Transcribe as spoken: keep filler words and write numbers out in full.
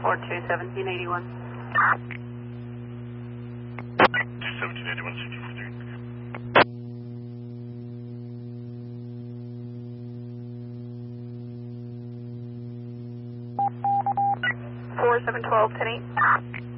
four two, seventeen eighty-one. seventeen eighty-one, C T fourteen. four seven twelve, ten eight.